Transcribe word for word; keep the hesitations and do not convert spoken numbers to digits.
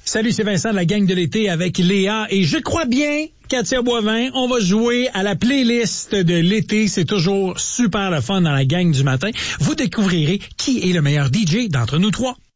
Salut, c'est Vincent de la gang de l'été avec Léa et je crois bien, Katia Boivin, on va jouer à la playlist de l'été. C'est toujours super le fun dans la gang du matin. Vous découvrirez qui est le meilleur D J d'entre nous trois.